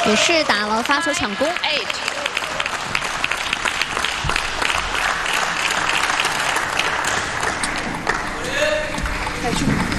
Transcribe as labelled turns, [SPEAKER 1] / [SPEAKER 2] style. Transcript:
[SPEAKER 1] 也是打了发球抢攻。
[SPEAKER 2] 再去。